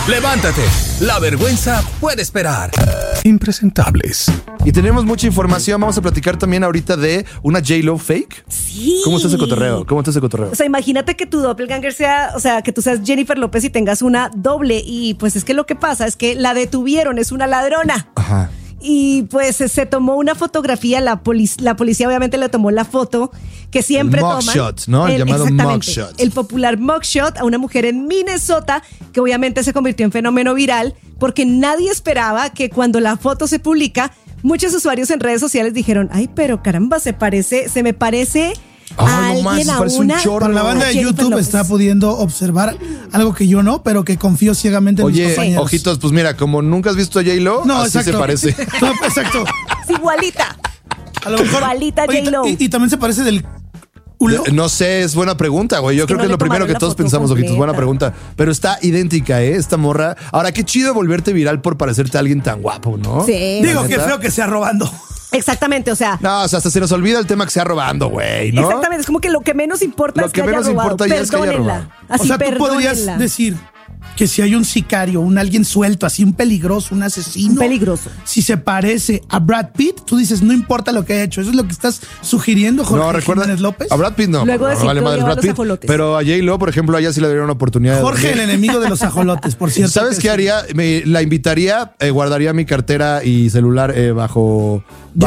Levántate, la vergüenza puede esperar. Impresentables. Y tenemos mucha información. Vamos a platicar también ahorita de una J-Lo fake. Sí. ¿Cómo está ese cotorreo? O sea, imagínate que tu doppelganger sea, o sea, que tú seas Jennifer López y tengas una doble. Y pues es que lo que pasa es que la detuvieron, es una ladrona. Ajá. Y pues se tomó una fotografía, la policía obviamente le tomó la foto que siempre toman. Mugshot, ¿no? El llamado mugshot. El popular mugshot a una mujer en Minnesota que obviamente se convirtió en fenómeno viral porque nadie esperaba que cuando la foto se publica, muchos usuarios en redes sociales dijeron, ay, pero caramba, se me parece... Ay, no más, parece un chorro. Para la banda de YouTube está pudiendo observar algo que yo no, pero que confío ciegamente en mis compañeros. Ojitos, pues mira, como nunca has visto a J-Lo, no, así exacto. se parece. No, exacto. Es igualita. A lo mejor. Igualita J-Lo. Y también se parece del culo. No sé, es buena pregunta, güey. Yo creo no que es le lo primero que tomaron todos la foto pensamos, ojitos. completa. Buena pregunta. Pero está idéntica, esta morra. Ahora, qué chido volverte viral por parecerte a alguien tan guapo, ¿no? Sí. Digo, qué feo que sea robando. Exactamente, o sea. No, o sea, hasta se nos olvida el tema que sea robando, güey, ¿no? Exactamente, es como que lo que menos importa Lo es que que haya menos robado. importa ya es que haya Perdónenla. robado. Así, O sea, tú perdónenla. podrías decir que si hay un sicario, alguien suelto, así un peligroso, un asesino. Un peligroso. Si se parece a Brad Pitt, tú dices, no importa lo que haya hecho. Eso es lo que estás sugiriendo, Jorge No, recuerda. Jiménez López. A Brad Pitt no. Luego de no vale Ciclo madre lleva Brad los Pitt. ajolotes. Pero a J-Lo, por ejemplo, a ella sí le dieron una oportunidad. Jorge, el enemigo de los ajolotes, por cierto. ¿Sabes qué haría? La invitaría, guardaría mi cartera y celular bajo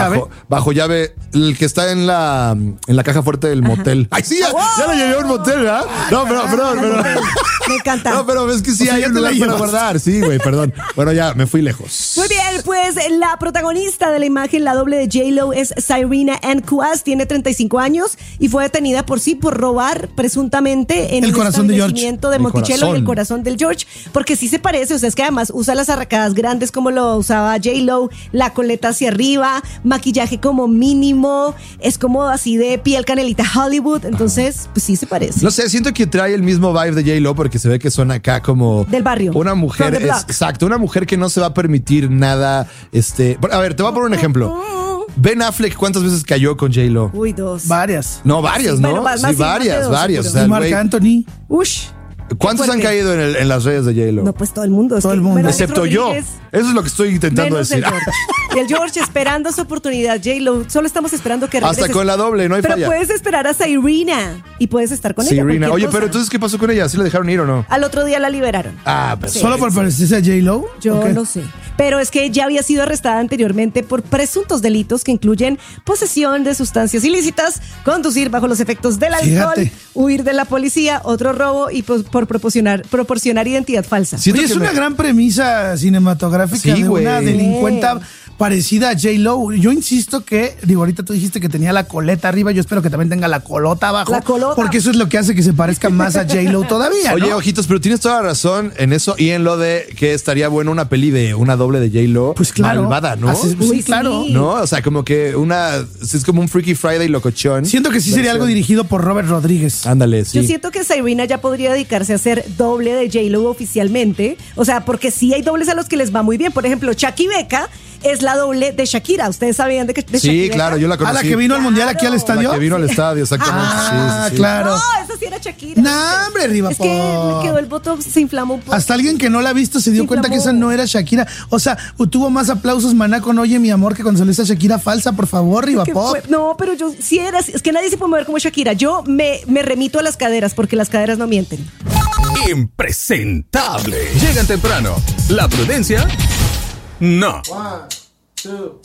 llave, el que está en la caja fuerte del motel. Ay, sí, ya lo llevé a un motel, ¿verdad? No, perdón. Me encanta. No, pero es que sí O sea, hay ya un te la lugar para llevas. guardar. Sí, güey, perdón. Bueno, ya me fui lejos. Muy bien, pues la protagonista de la imagen, la doble de J-Lo, es Cyrena Ann Quast, tiene 35 años y fue detenida por robar presuntamente en El corazón de George. establecimiento de El Monticello corazón. y el corazón del George, porque sí se parece, o sea, es que además usa las arracadas grandes como lo usaba J-Lo, la coleta hacia arriba, maquillaje como mínimo, es como así de piel canelita Hollywood, entonces, pues sí se parece. No sé, siento que trae el mismo vibe de J-Lo porque se ve que son acá como... Del barrio. Una mujer, From the block. exacto, una mujer que no se va a permitir nada, A ver, te voy a poner un ejemplo. Ben Affleck, ¿cuántas veces cayó con J-Lo? Uy, dos. Varias. No, varias, Sí, ¿no? bueno, más Sí, de varias. dos, O seguro. sea, Y el Marc güey- Anthony. Ush. ¿Cuántos han fuerte. caído en las redes de J-Lo? No, pues todo el mundo. Todo el mundo. Menos Excepto yo. Rodríguez, Eso es lo que estoy intentando menos decir. el George. Y el George esperando su oportunidad. J-Lo, solo estamos esperando que regrese. Hasta con la doble, no hay Pero falla. puedes esperar a Cyrena y puedes estar con ella. Serena. cualquier Oye, cosa. pero entonces, ¿qué pasó con ella? ¿Sí la dejaron ir o no? Al otro día la liberaron. Ah, pero... Sí. ¿Solo por parecerse a J-Lo? Yo Ok. no sé. Pero es que ya había sido arrestada anteriormente por presuntos delitos que incluyen posesión de sustancias ilícitas, conducir bajo los efectos del alcohol, Fíjate. huir de la policía, otro robo y por proporcionar identidad falsa. Siento Oye, que es una me- gran premisa cinematográfica Sí, de una güey. delincuenta parecida a J-Lo. Yo insisto que, ahorita tú dijiste que tenía la coleta arriba, yo espero que también tenga la colota abajo. La colota. Porque eso es lo que hace que se parezca más a J-Lo todavía, Oye, ¿no? ojitos, pero tienes toda la razón en eso y en lo de que estaría bueno una peli de una doble de J-Lo Pues claro. malvada, ¿no? Así- Uy, sí, claro. sí. ¿No? O sea, como que es como un Freaky Friday locochón. Siento que sí sería algo dirigido por Robert Rodríguez. Ándale, sí. Yo siento que Cyrena ya podría dedicarse a ser doble de J-Lo oficialmente. O sea, porque sí hay dobles a los que les va muy bien. Por ejemplo, Shaki Becca es la doble de Shakira. ¿Ustedes sabían de Sí, Shaki Becca? claro, yo la ¿A conocí. la que vino al mundial aquí al La estadio? que vino al estadio, exactamente. Ah, Sí, sí, sí. claro. No, esa sí era Shakira. No, hombre, Riva Es que me quedó el voto, se inflamó un poco. Hasta alguien que no la ha visto se dio Se cuenta que esa inflamó. no era Shakira. O sea, tuvo más aplausos Maná con Oye, mi amor, que cuando salió esa Shakira falsa, por favor, Riva Que Pop. fue- no, pero yo sí era. Es que nadie se puede mover como Shakira. Yo me remito a las caderas porque las caderas no mienten. Impresentable. Llegan temprano. La prudencia, no.